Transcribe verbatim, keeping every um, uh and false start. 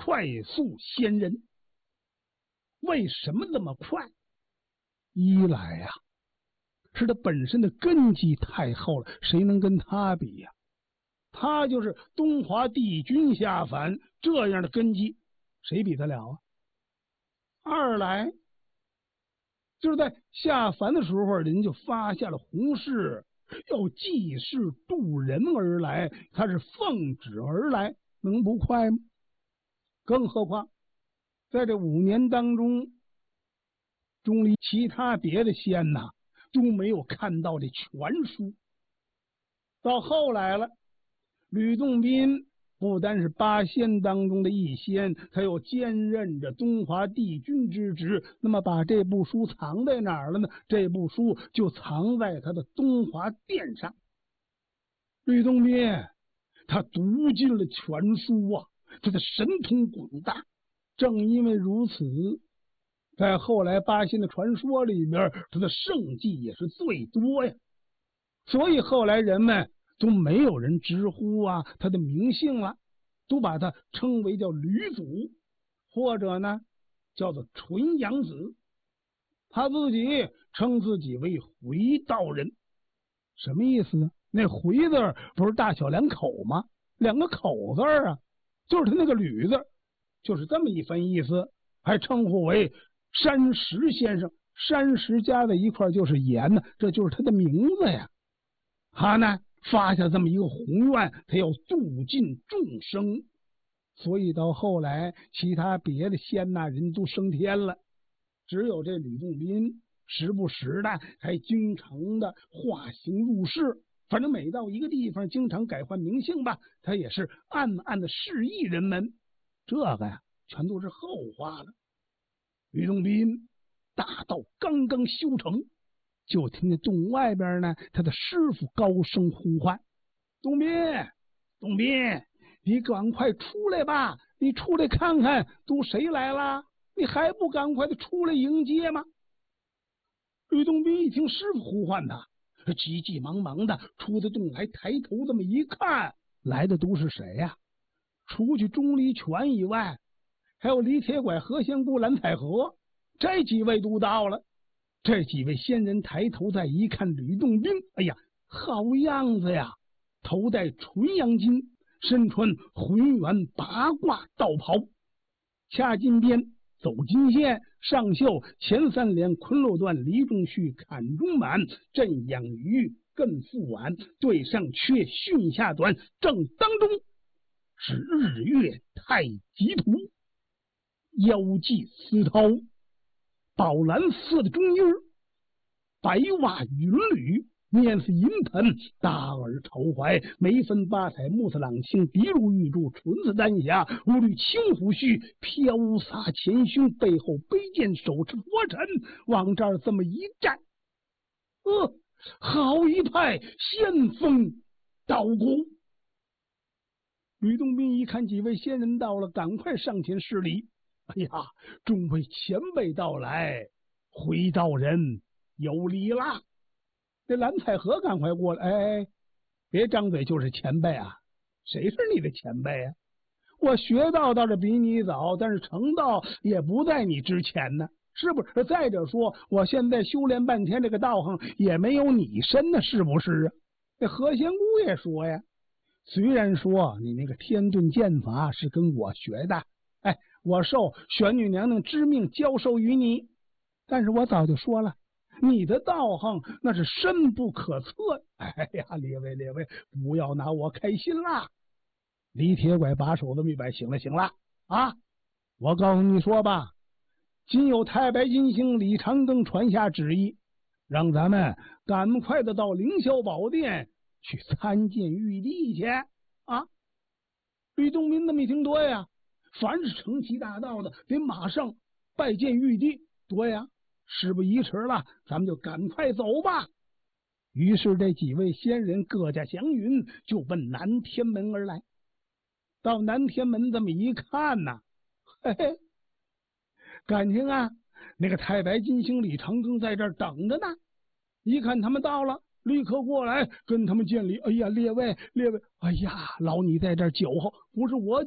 快速仙人。为什么这么快？一来呀、啊，是他本身的根基太厚了，谁能跟他比呀、啊？他就是东华帝君下凡，这样的根基，谁比得了啊？二来，就是在下凡的时候，人就发下了宏誓，要济世渡人而来，他是奉旨而来，能不快吗？更何况，在这五年当中，钟离其他别的仙呐都没有看到这全书。到后来了，吕洞宾不单是八仙当中的一仙，他又兼任着东华帝君之职。那么把这部书藏在哪儿了呢？这部书就藏在他的东华殿上。吕洞宾他读尽了全书啊，他的神通广大。正因为如此，在后来八仙的传说里边，他的圣迹也是最多呀。所以后来人们都没有人直呼啊他的名姓了，都把他称为叫吕祖，或者呢叫做纯阳子。他自己称自己为回道人，什么意思呢？那回字不是大小两口吗？两个口字啊，就是他那个吕字，就是这么一番意思。还称呼为山石先生，山石加在一块就是盐呢，这就是他的名字呀。他呢发下这么一个宏愿，他要度尽众生。所以到后来其他别的仙呐人都升天了，只有这吕洞宾时不时的还经常的化形入世，反正每到一个地方经常改换名姓吧，他也是暗暗的示意人们。这个呀全都是后话了。吕洞宾大道刚刚修成，就听见洞外边呢他的师傅高声呼唤：洞宾，洞宾，你赶快出来吧，你出来看看都谁来了，你还不赶快的出来迎接吗？吕洞宾一听师傅呼唤他，急急忙忙的出的洞来，抬头这么一看，来的都是谁呀、啊？除去钟离权以外，还有李铁拐、何仙姑、蓝采和，这几位都到了。这几位仙人抬头再一看吕洞宾，哎呀，好样子呀！头戴纯阳巾，身穿浑圆八卦道袍，掐金边，走金线，上绣前三联昆路段，离中续，坎中满，震养鱼，艮复晚，对上缺，巽下短，正当中是日月太极图，腰系丝绦，宝蓝色的中衣，白袜云履，面似银盆，大耳朝怀，眉分八彩，目似朗星，鼻如玉柱，唇似丹霞，乌绿青胡须飘洒前胸，背后背剑，手持佛尘，往这儿这么一站，呃，好一派仙风道骨。吕洞宾一看几位仙人到了，赶快上前施礼。哎呀，众位前辈到来，回道人有礼啦。这蓝采和赶快过来，哎，别张嘴就是前辈啊，谁是你的前辈啊？我学道倒是比你早，但是成道也不在你之前呢，是不是？再者说，我现在修炼半天，这个道行也没有你深呢，是不是啊？这何仙姑也说呀，虽然说你那个天遁剑法是跟我学的，哎，我受玄女娘娘之命教授于你，但是我早就说了，你的道行那是深不可测。哎呀，列位列位，不要拿我开心啦！李铁拐把手这么一摆，行了行了啊！我告诉你说吧，今有太白金星李长庚传下旨意，让咱们赶快的到凌霄宝殿去参见玉帝去啊！吕洞宾那么一听，对呀，凡是成其大道的，得马上拜见玉帝。对呀，事不宜迟了，咱们就赶快走吧。于是这几位仙人各驾祥云，就奔南天门而来。到南天门这么一看呐、啊，嘿嘿，感情啊，那个太白金星李长庚在这儿等着呢。一看他们到了，立刻过来跟他们见礼。哎呀，列位列位，哎呀，老你在这儿酒后，不是我